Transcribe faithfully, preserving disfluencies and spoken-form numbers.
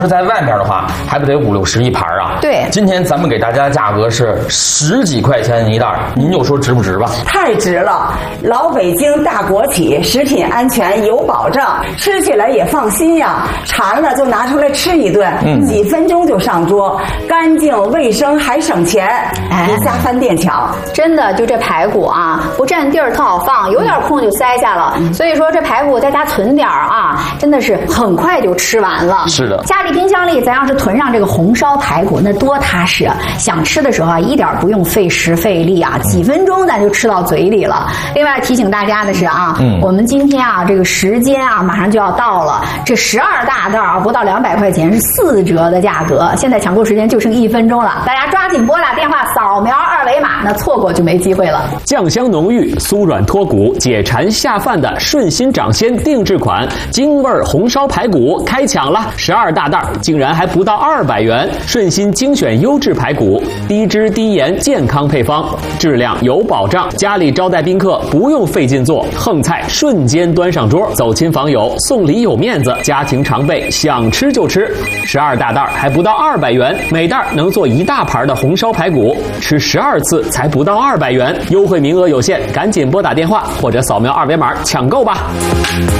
是在外面的话，还不得五六十一盘啊？ 对， 今天咱们给大家的价格是十几块钱一袋，您就说值不值吧？ 太值了！老北京大国企，食品安全有保障，吃起来也放心呀。馋了就拿出来吃一顿，嗯、几分钟就上桌，干净卫生还省钱，哎，比家饭店强。 真的，就这排骨啊，不占地儿特好放，有点空就塞下了。嗯、所以说这排骨在家存点儿啊，真的是很快就吃完了。 是的， 家里冰箱里咱要是囤上这个红烧排骨，那多踏实啊！想吃的时候啊，一点不用费时费力啊，几分钟咱就吃到嘴里了。另外提醒大家的是啊，嗯、我们今天啊这个时间啊马上就要到了，这十二大袋啊不到两百块钱是四折的价格，现在抢购时间就剩一分钟了，大家抓紧拨打电话扫描二维码，那错过就没机会了。 酱香浓郁、酥软脱骨、解馋下饭的顺心掌鲜定制款京味红烧排骨开抢了，十二大袋竟然还不到二百元。顺心精选优质排骨，低脂低盐健康配方，质量有保障。家里招待宾客不用费劲做，横菜瞬间端上桌，走亲访友送礼有面子，家庭常备想吃就吃。十二大袋还不到二百元，每袋能做一大盘的红烧排骨，吃十二次才不到二百元，优惠名额有限，赶紧拨打电话或者扫描二维码抢购吧。